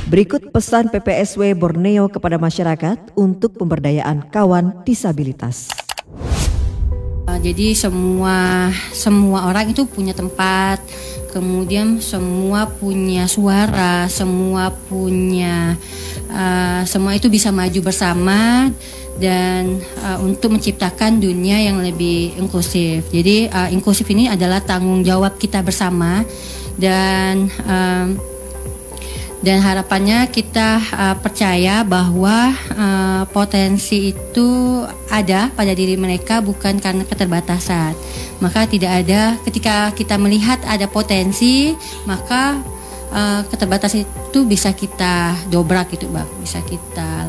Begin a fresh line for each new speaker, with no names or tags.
Berikut pesan PPSW Borneo kepada masyarakat untuk pemberdayaan kawan disabilitas.
Jadi semua orang itu punya tempat, kemudian semua punya suara, semua itu bisa maju bersama dan untuk menciptakan dunia yang lebih inklusif. Jadi inklusif ini adalah tanggung jawab kita bersama dan harapannya kita percaya bahwa potensi itu ada pada diri mereka bukan karena keterbatasan. Maka tidak ada, ketika kita melihat ada potensi, maka keterbatasan itu bisa kita dobrak gitu Bang, bisa kita